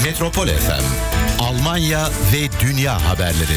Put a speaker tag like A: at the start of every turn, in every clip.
A: Metropol FM, Almanya ve dünya haberleri.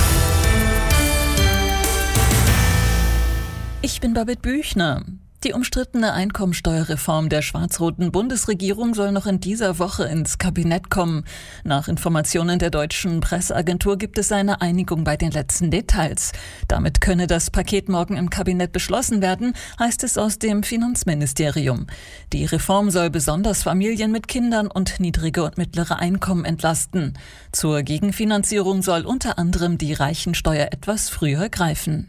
B: Ich bin Babette Büchner. Die umstrittene Einkommensteuerreform der schwarz-roten Bundesregierung soll noch in dieser Woche ins Kabinett kommen. Nach Informationen der deutschen Presseagentur gibt es eine Einigung bei den letzten Details. Damit könne das Paket morgen im Kabinett beschlossen werden, heißt es aus dem Finanzministerium. Die Reform soll besonders Familien mit Kindern und niedrige und mittlere Einkommen entlasten. Zur Gegenfinanzierung soll unter anderem die Reichensteuer etwas früher greifen.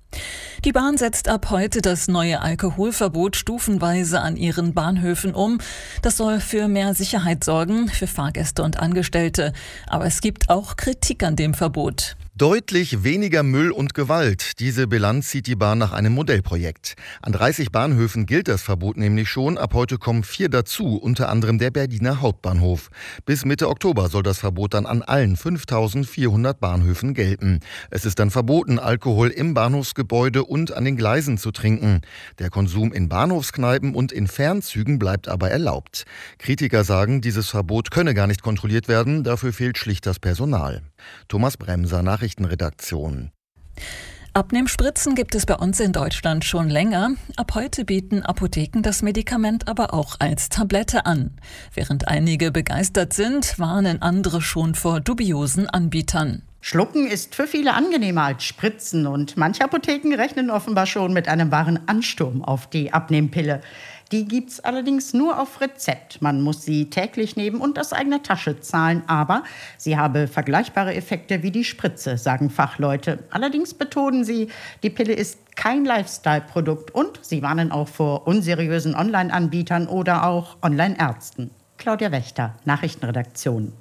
B: Die Bahn setzt ab heute das neue Alkoholverbot stufenweise an ihren Bahnhöfen um. Das soll für mehr Sicherheit sorgen, für Fahrgäste und Angestellte. Aber es gibt auch Kritik an dem Verbot.
C: Deutlich weniger Müll und Gewalt. Diese Bilanz zieht die Bahn nach einem Modellprojekt. An 30 Bahnhöfen gilt das Verbot nämlich schon. Ab heute kommen 4 dazu, unter anderem der Berliner Hauptbahnhof. Bis Mitte Oktober soll das Verbot dann an allen 5.400 Bahnhöfen gelten. Es ist dann verboten, Alkohol im Bahnhofsgebäude und an den Gleisen zu trinken. Der Konsum in Bahnhofskneipen und in Fernzügen bleibt aber erlaubt. Kritiker sagen, dieses Verbot könne gar nicht kontrolliert werden. Dafür fehlt schlicht das Personal. Thomas Bremser, Nachrichtenredaktion.
B: Abnehmspritzen gibt es bei uns in Deutschland schon länger. Ab heute bieten Apotheken das Medikament aber auch als Tablette an. Während einige begeistert sind, warnen andere schon vor dubiosen Anbietern.
D: Schlucken ist für viele angenehmer als Spritzen und manche Apotheken rechnen offenbar schon mit einem wahren Ansturm auf die Abnehmpille. Die gibt's allerdings nur auf Rezept. Man muss sie täglich nehmen und aus eigener Tasche zahlen. Aber sie habe vergleichbare Effekte wie die Spritze, sagen Fachleute. Allerdings betonen sie, die Pille ist kein Lifestyle-Produkt und sie warnen auch vor unseriösen Online-Anbietern oder auch Online-Ärzten. Claudia Wächter, Nachrichtenredaktion.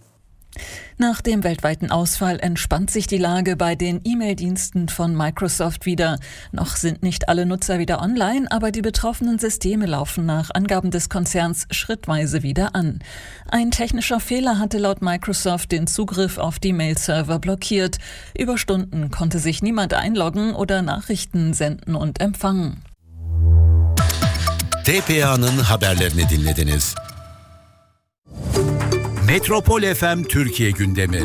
B: Nach dem weltweiten Ausfall entspannt sich die Lage bei den E-Mail-Diensten von Microsoft wieder. Noch sind nicht alle Nutzer wieder online, aber die betroffenen Systeme laufen nach Angaben des Konzerns schrittweise wieder an. Ein technischer Fehler hatte laut Microsoft den Zugriff auf die Mail-Server blockiert. Über Stunden konnte sich niemand einloggen oder Nachrichten senden und empfangen.
A: TPA'nın haberlerini dinlediniz. Metropol FM Türkiye gündemi.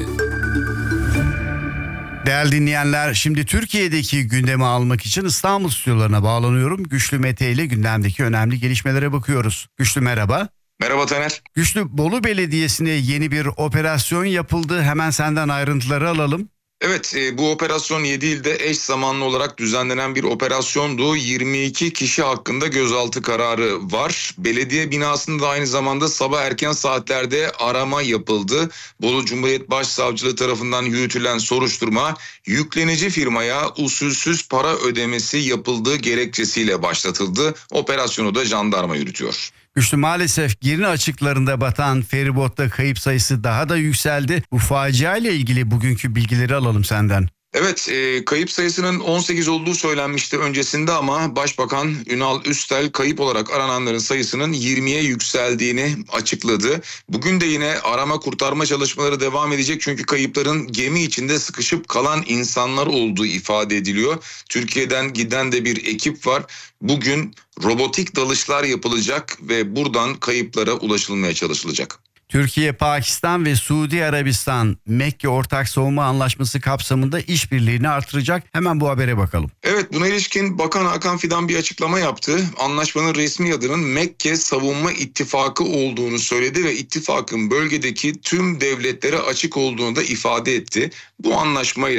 E: Değerli dinleyenler, şimdi Türkiye'deki gündemi almak için İstanbul stüdyolarına bağlanıyorum. Güçlü Mete ile gündemdeki önemli gelişmelere bakıyoruz. Güçlü merhaba.
F: Merhaba Taner.
E: Güçlü, Bolu Belediyesi'ne yeni bir operasyon yapıldı. Hemen senden ayrıntıları alalım.
F: Evet, bu operasyon 7 ilde eş zamanlı olarak düzenlenen bir operasyondu. 22 kişi hakkında gözaltı kararı var. Belediye binasında aynı zamanda sabah erken saatlerde arama yapıldı. Bolu Cumhuriyet Başsavcılığı tarafından yürütülen soruşturma yüklenici firmaya usulsüz para ödemesi yapıldığı gerekçesiyle başlatıldı. Operasyonu da jandarma yürütüyor.
E: Güçlü, maalesef Girne açıklarında batan feribotta kayıp sayısı daha da yükseldi. Bu facia ile ilgili bugünkü bilgileri alalım senden.
F: Evet, kayıp sayısının 18 olduğu söylenmişti öncesinde ama Başbakan Ünal Üstel kayıp olarak arananların sayısının 20'ye yükseldiğini açıkladı. Bugün de yine arama kurtarma çalışmaları devam edecek çünkü kayıpların gemi içinde sıkışıp kalan insanlar olduğu ifade ediliyor. Türkiye'den giden de bir ekip var. Bugün robotik dalışlar yapılacak ve buradan kayıplara ulaşılmaya çalışılacak.
E: Türkiye, Pakistan ve Suudi Arabistan Mekke Ortak Savunma Anlaşması kapsamında işbirliğini artıracak. Hemen bu habere bakalım.
F: Evet, buna ilişkin Bakan Hakan Fidan bir açıklama yaptı. Anlaşmanın resmi adının Mekke Savunma İttifakı olduğunu söyledi ve ittifakın bölgedeki tüm devletlere açık olduğunu da ifade etti. Bu anlaşmayla